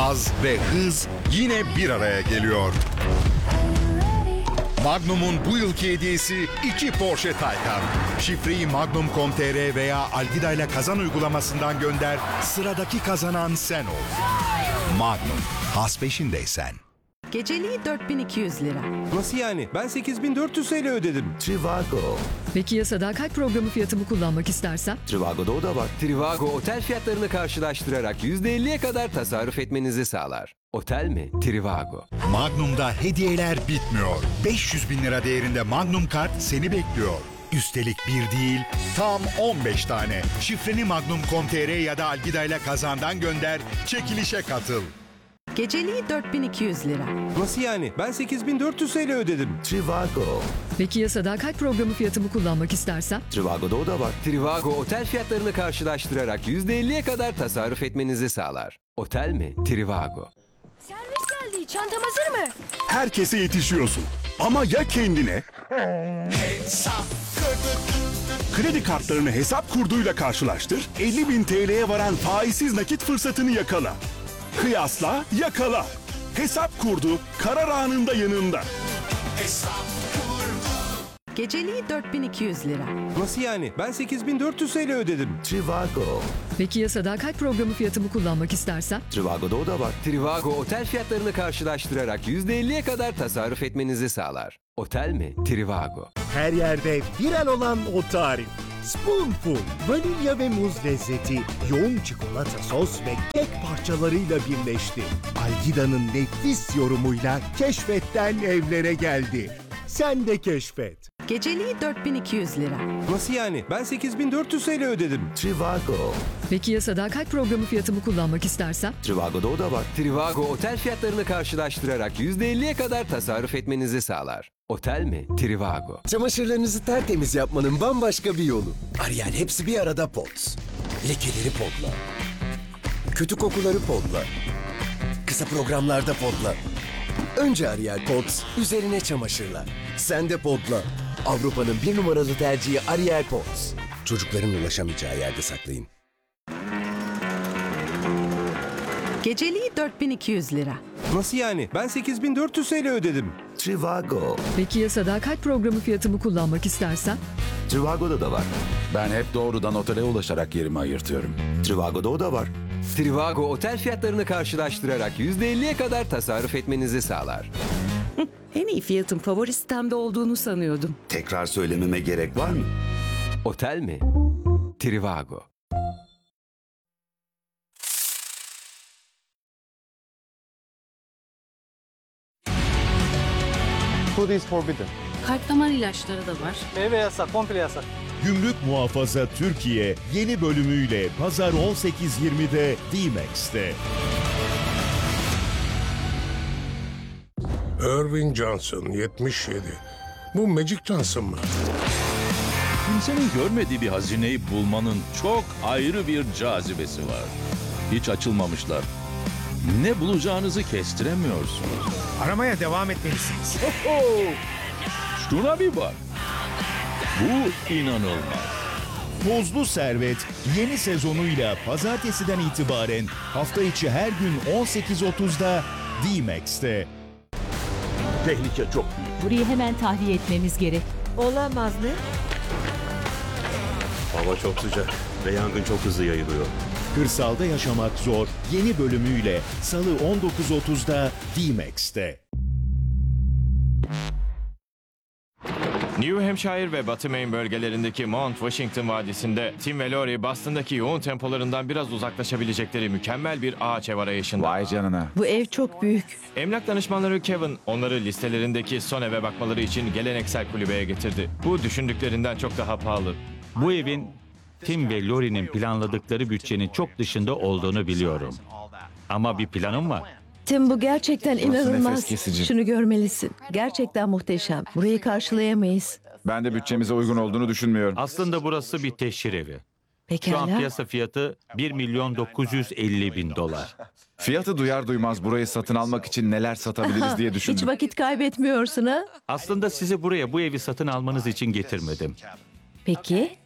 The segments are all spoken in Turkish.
haz ve hız yine bir araya geliyor. Magnum'un bu yılki hediyesi 2 Porsche Taycan. Şifreyi magnum.com.tr veya Algida ile kazan uygulamasından gönder. Sıradaki kazanan sen ol. Magnum, haz peşindeysen. Geceliği 4200 lira. Nasıl yani? Ben 8400 TL ödedim. Trivago. Peki ya sadakat programı fiyatımı kullanmak istersem? Trivago'da o da var. Trivago otel fiyatlarını karşılaştırarak %50'ye kadar tasarruf etmenizi sağlar. Otel mi? Trivago. Magnum'da hediyeler bitmiyor. 500 bin lira değerinde Magnum kart seni bekliyor. Üstelik bir değil, tam 15 tane. Şifreni magnum.com.tr ya da Algida ile kazandan gönder, çekilişe katıl. Geceliği 4200 lira. Nasıl yani? Ben 8400 TL ödedim. Trivago. Peki ya sadakat programı fiyatımı kullanmak istersem? Trivago'da o da var. Trivago otel fiyatlarını karşılaştırarak %50'ye kadar tasarruf etmenizi sağlar. Otel mi? Trivago. Servis geldi. Çantam hazır mı? Herkese yetişiyorsun. Ama ya kendine? Kredi kartlarını hesap kurduyla karşılaştır, 50.000 TL'ye varan faizsiz nakit fırsatını yakala. Kıyasla, yakala. Hesap kurdu, karar anında yanında. Geceliği 4200 lira. Nasıl yani? Ben 8400 TL ödedim. Trivago. Peki ya sadakat programı fiyatımı kullanmak istersem? Trivago'da o da var. Trivago otel fiyatlarını karşılaştırarak %50'ye kadar tasarruf etmenizi sağlar. Otel mi? Trivago. Her yerde viral olan o tarif. Spoonful, vanilya ve muz lezzeti, yoğun çikolata sos ve kek parçalarıyla birleşti. Algida'nın nefis yorumuyla keşfetten evlere geldi. Sen de keşfet. Geceliği 4200 lira. Nasıl yani? Ben 8400 TL ödedim. Trivago. Peki ya sadakat programı fiyatımı kullanmak istersem? Trivago'da o da var. Trivago otel fiyatlarını karşılaştırarak %50'ye kadar tasarruf etmenizi sağlar. Otel mi? Trivago. Çamaşırlarınızı tertemiz yapmanın bambaşka bir yolu. Ariel hepsi bir arada Pods. Lekeleri podla. Kötü kokuları podla. Kısa programlarda podla. Önce Ariel Pods, üzerine çamaşırlar. Sen de podla. Avrupa'nın bir numaralı tercihi Ariel Pods. Çocukların ulaşamayacağı yerde saklayın. Geceliği 4200 lira. Nasıl yani? Ben 8400 TL ödedim. Trivago. Peki ya sadakat programı fiyatımı kullanmak istersem? Trivago'da da var. Ben hep doğrudan otele ulaşarak yerimi ayırtıyorum. Trivago'da o da var. Trivago otel fiyatlarını karşılaştırarak %50'ye kadar tasarruf etmenizi sağlar. En iyi fiyatın favori sitemde olduğunu sanıyordum. Tekrar söylememe gerek var mı? Otel mi? Trivago. Food is forbidden. Kalp damar ilaçları da var. Meyve yasak, komple yasak. Gümrük Muhafaza Türkiye yeni bölümüyle Pazar 18.20'de D-Max'te. Irving Johnson, 77. Bu Magic Johnson mı? Kimsenin görmediği bir hazineyi bulmanın çok ayrı bir cazibesi var. Hiç açılmamışlar. Ne bulacağınızı kestiremiyorsunuz. Aramaya devam etmelisiniz. Şuna bir bak. Bu inanılmaz. Tozlu Servet yeni sezonuyla pazartesiden itibaren hafta içi her gün 18.30'da D-Max'te. Tehlike çok büyük. Burayı hemen tahliye etmemiz gerek. Olamaz mı? Hava çok sıcak ve yangın çok hızlı yayılıyor. Kırsalda Yaşamak Zor yeni bölümüyle Salı 19.30'da D-Max'te. New Hampshire ve Batı Maine bölgelerindeki Mount Washington Vadisi'nde Tim ve Lori Boston'daki yoğun tempolarından biraz uzaklaşabilecekleri mükemmel bir ağaç ev arayışında. Vay canına. Bu ev çok büyük. Emlak danışmanları Kevin onları listelerindeki son eve bakmaları için geleneksel kulübeye getirdi. Bu düşündüklerinden çok daha pahalı. Bu evin Tim ve Lori'nin planladıkları bütçenin çok dışında olduğunu biliyorum. Ama bir planım var. Tim, bu gerçekten inanılmaz. nefes kesici. Şunu görmelisin. Gerçekten muhteşem. Burayı karşılayamayız. Ben de bütçemize uygun olduğunu düşünmüyorum. Aslında burası bir teşhir evi. Şu an Pekala. piyasa fiyatı 1.950.000 dolar. Fiyatı duyar duymaz burayı satın almak için neler satabiliriz diye Hiç düşündüm. vakit kaybetmiyorsun ha? Aslında sizi buraya bu evi satın almanız için getirmedim. Peki.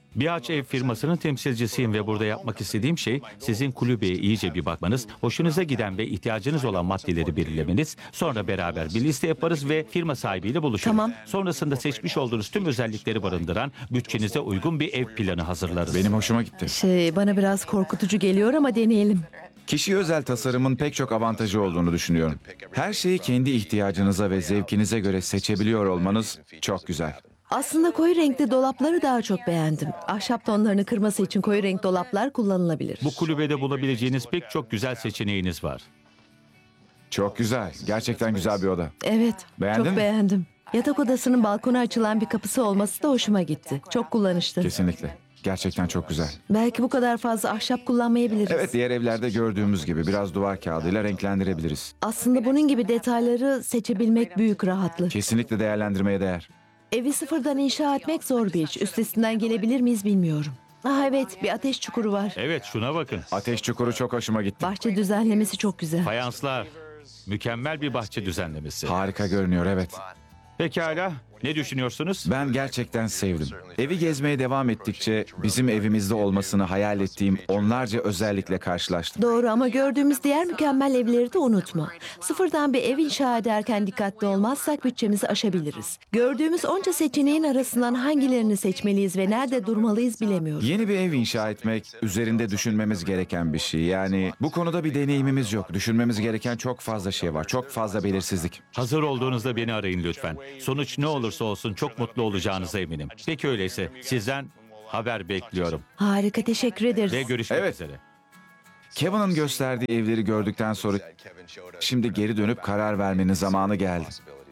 Bihaç Ev firmasının temsilcisiyim ve burada yapmak istediğim şey sizin kulübeye iyice bir bakmanız, hoşunuza giden ve ihtiyacınız olan maddeleri belirlemeniz, sonra beraber bir liste yaparız ve firma sahibiyle buluşuruz. Tamam. Sonrasında seçmiş olduğunuz tüm özellikleri barındıran, bütçenize uygun bir ev planı hazırlarız. Benim hoşuma gitti. Bana biraz korkutucu geliyor ama deneyelim. Kişi özel tasarımın pek çok avantajı olduğunu düşünüyorum. Her şeyi kendi ihtiyacınıza ve zevkinize göre seçebiliyor olmanız çok güzel. Aslında koyu renkli dolapları daha çok beğendim. Ahşap tonlarını kırması için koyu renk dolaplar kullanılabilir. Bu kulübede bulabileceğiniz pek çok güzel seçeneğiniz var. Çok güzel. Gerçekten güzel bir oda. Evet, Beğendin çok mi? beğendim. Yatak odasının balkona açılan bir kapısı olması da hoşuma gitti. Çok kullanışlı. Kesinlikle. Gerçekten çok güzel. Belki bu kadar fazla ahşap kullanmayabiliriz. Evet, diğer evlerde gördüğümüz gibi biraz duvar kağıdıyla renklendirebiliriz. Aslında bunun gibi detayları seçebilmek büyük rahatlık. Kesinlikle değerlendirmeye değer. Evi sıfırdan inşa etmek zor bir iş. Üstesinden gelebilir miyiz bilmiyorum. Evet, bir ateş çukuru var. Evet, şuna bakın. Ateş çukuru çok hoşuma gitti. Bahçe düzenlemesi çok güzel. Fayanslar. Mükemmel bir bahçe düzenlemesi. Harika görünüyor, evet. Pekala. Ne düşünüyorsunuz? Ben gerçekten sevdim. Evi gezmeye devam ettikçe bizim evimizde olmasını hayal ettiğim onlarca özellikle karşılaştım. Doğru ama gördüğümüz diğer mükemmel evleri de unutma. Sıfırdan bir ev inşa ederken dikkatli olmazsak bütçemizi aşabiliriz. Gördüğümüz onca seçeneğin arasından hangilerini seçmeliyiz ve nerede durmalıyız bilemiyorum. Yeni bir ev inşa etmek üzerinde düşünmemiz gereken bir şey. Yani bu konuda bir deneyimimiz yok. Düşünmemiz gereken çok fazla şey var. Çok fazla belirsizlik. Hazır olduğunuzda beni arayın lütfen. Sonuç ne olursa olsun çok mutlu olacağınıza eminim. Peki öyleyse sizden haber bekliyorum. Harika, teşekkür ederiz. Ve görüşmek Evet. üzere. Kevin'ın gösterdiği evleri gördükten sonra şimdi geri dönüp karar vermenin zamanı geldi.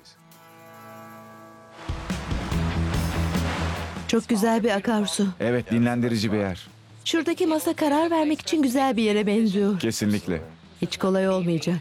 Çok güzel bir akarsu. Evet, dinlendirici bir yer. Şuradaki masa karar vermek için güzel bir yere benziyor. Kesinlikle. Hiç kolay olmayacak.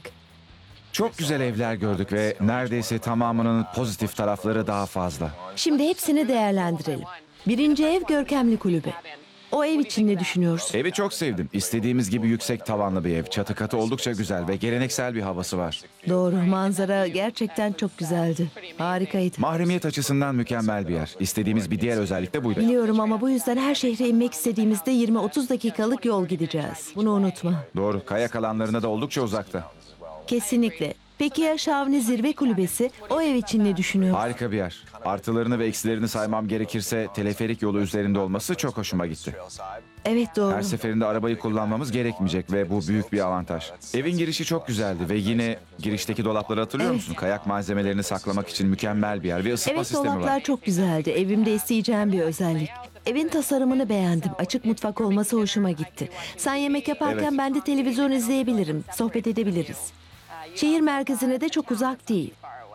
Çok güzel evler gördük ve neredeyse tamamının pozitif tarafları daha fazla. Şimdi hepsini değerlendirelim. Birinci ev görkemli kulübe. O ev için ne düşünüyorsun? Evi çok sevdim. İstediğimiz gibi yüksek tavanlı bir ev. Çatı katı oldukça güzel ve geleneksel bir havası var. Doğru, manzara gerçekten çok güzeldi. Harikaydı. Mahremiyet açısından mükemmel bir yer. İstediğimiz bir diğer özellik de buydu. Biliyorum ama bu yüzden her şehre inmek istediğimizde 20-30 dakikalık yol gideceğiz. Bunu unutma. Doğru, kayak alanlarına da oldukça uzakta. Kesinlikle. Peki ya Şavni Zirve Kulübesi? O ev için ne düşünüyorsun? Harika bir yer. Artılarını ve eksilerini saymam gerekirse teleferik yolu üzerinde olması çok hoşuma gitti. Evet, doğru. Her seferinde arabayı kullanmamız gerekmeyecek ve bu büyük bir avantaj. Evin girişi çok güzeldi ve yine girişteki dolapları hatırlıyor Evet. musun? Kayak malzemelerini saklamak için mükemmel bir yer ve ısıtma Evet, sistemi dolaplar var. çok güzeldi. Evimde isteyeceğim bir özellik. Evin tasarımını beğendim. Açık mutfak olması hoşuma gitti. Sen yemek yaparken Evet. ben de televizyon izleyebilirim. Sohbet edebiliriz. Şehir merkezine de çok uzak değil.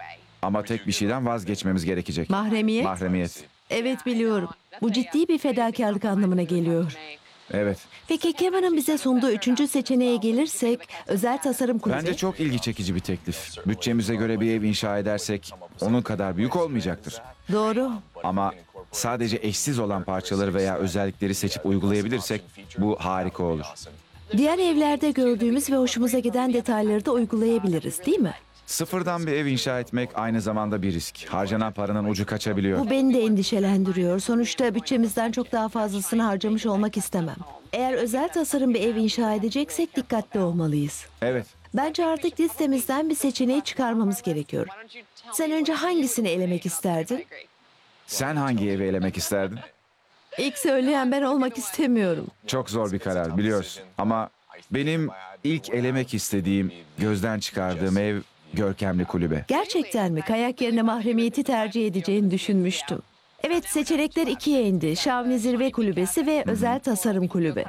Ama tek bir şeyden vazgeçmemiz gerekecek. Mahremiyet? Mahremiyet. Evet, biliyorum. Bu ciddi bir fedakarlık anlamına geliyor. Evet. Peki Kevin'in bize sunduğu üçüncü seçeneğe gelirsek, özel tasarım kulübü. Bence çok ilgi çekici bir teklif. Bütçemize göre bir ev inşa edersek onun kadar büyük olmayacaktır. Doğru. Ama sadece eşsiz olan parçaları veya özellikleri seçip uygulayabilirsek bu harika olur. Diğer evlerde gördüğümüz ve hoşumuza giden detayları da uygulayabiliriz, değil mi? Sıfırdan bir ev inşa etmek aynı zamanda bir risk. Harcanan paranın ucu kaçabiliyor. Bu beni de endişelendiriyor. Sonuçta bütçemizden çok daha fazlasını harcamış olmak istemem. Eğer özel tasarım bir ev inşa edeceksek dikkatli olmalıyız. Evet. Bence artık listemizden bir seçeneği çıkarmamız gerekiyor. Sen önce hangisini elemek isterdin? Sen hangi evi elemek isterdin? İlk söyleyen ben olmak istemiyorum. Çok zor bir karar biliyorsun. Ama benim ilk elemek istediğim, gözden çıkardığım ev görkemli kulübe. Gerçekten mi? Kayak yerine mahremiyeti tercih edeceğini düşünmüştüm. Evet, seçenekler ikiye indi. Şavni Zirve Kulübesi ve Özel Tasarım Kulübü.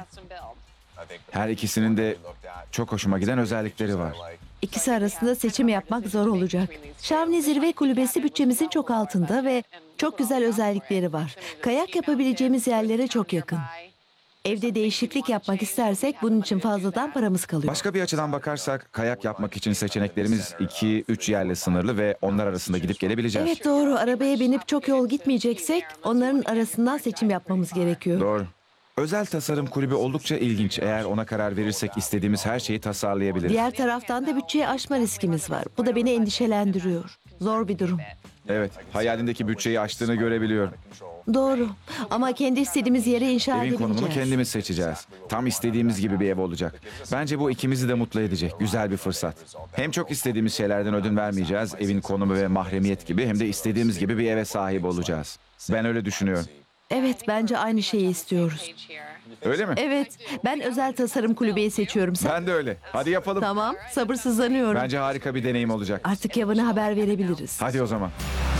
Her ikisinin de çok hoşuma giden özellikleri var. İkisi arasında seçim yapmak zor olacak. Şavni Zirve Kulübesi bütçemizin çok altında ve çok güzel özellikleri var. Kayak yapabileceğimiz yerlere çok yakın. Evde değişiklik yapmak istersek bunun için fazladan paramız kalıyor. Başka bir açıdan bakarsak kayak yapmak için seçeneklerimiz 2-3 yerle sınırlı ve onlar arasında gidip gelebileceğiz. Evet, doğru. Arabaya binip çok yol gitmeyeceksek onların arasından seçim yapmamız gerekiyor. Doğru. Özel tasarım kulübü oldukça ilginç. Eğer ona karar verirsek istediğimiz her şeyi tasarlayabiliriz. Diğer taraftan da bütçeyi aşma riskimiz var. Bu da beni endişelendiriyor. Zor bir durum. Evet, hayalindeki bütçeyi aştığını görebiliyorum. Doğru. Ama kendi istediğimiz yere inşa Evin edebileceğiz. konumunu kendimiz seçeceğiz. Tam istediğimiz gibi bir ev olacak. Bence bu ikimizi de mutlu edecek. Güzel bir fırsat. Hem çok istediğimiz şeylerden ödün vermeyeceğiz. Evin konumu ve mahremiyet gibi, hem de istediğimiz gibi bir eve sahip olacağız. Ben öyle düşünüyorum. Evet, bence aynı şeyi istiyoruz. Öyle mi? Evet, ben özel tasarım kulübeyi seçiyorum. Sen... Ben de öyle. Hadi yapalım. Tamam, sabırsızlanıyorum. Bence harika bir deneyim olacak. Artık Kevin'a haber verebiliriz. Hadi o zaman.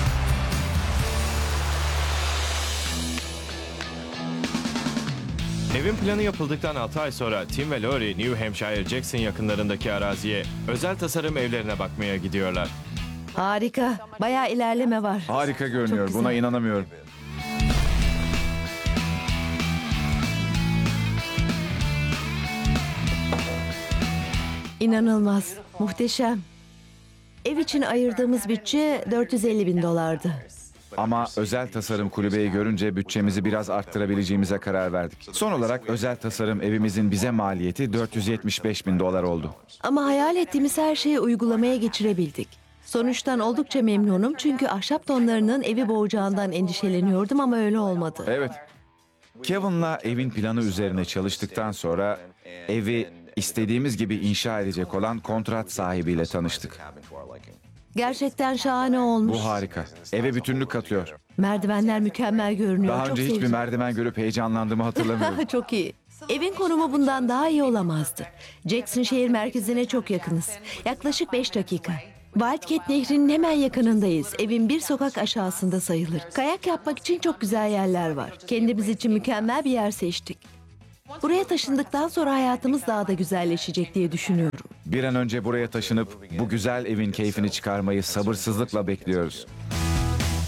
Evin planı yapıldıktan 6 ay sonra Tim ve Lori, New Hampshire Jackson yakınlarındaki araziye özel tasarım evlerine bakmaya gidiyorlar. Harika, bayağı ilerleme var. Harika görünüyor. güzel. Buna inanamıyorum. İnanılmaz, muhteşem. Ev için ayırdığımız bütçe 450 bin dolardı. Ama özel tasarım kulübeyi görünce bütçemizi biraz arttırabileceğimize karar verdik. Son olarak özel tasarım evimizin bize maliyeti 475 bin dolar oldu. Ama hayal ettiğimiz her şeyi uygulamaya geçirebildik. Sonuçtan oldukça memnunum çünkü ahşap tonlarının evi boğacağından endişeleniyordum ama öyle olmadı. Evet. Kevin'la evin planı üzerine çalıştıktan sonra evi istediğimiz gibi inşa edecek olan kontrat sahibiyle tanıştık. Gerçekten şahane olmuş. Bu harika. Eve bütünlük katıyor. Merdivenler mükemmel görünüyor. Daha Çok önce hiçbir sevdim. merdiven görüp heyecanlandığımı hatırlamıyorum. Çok iyi. Evin konumu bundan daha iyi olamazdı. Jackson şehir merkezine çok yakınız. Yaklaşık 5 dakika. Wildcat Nehri'nin hemen yakınındayız. Evin bir sokak aşağısında sayılır. Kayak yapmak için çok güzel yerler var. Kendimiz için mükemmel bir yer seçtik. Buraya taşındıktan sonra hayatımız daha da güzelleşecek diye düşünüyorum. Bir an önce buraya taşınıp bu güzel evin keyfini çıkarmayı sabırsızlıkla bekliyoruz.